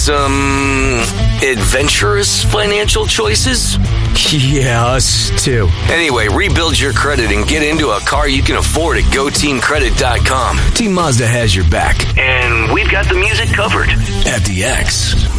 some adventurous financial choices? Yeah, us too. Anyway, rebuild your credit and get into a car you can afford at GoTeamCredit.com. Team Mazda has your back. And we've got the music covered. At the X.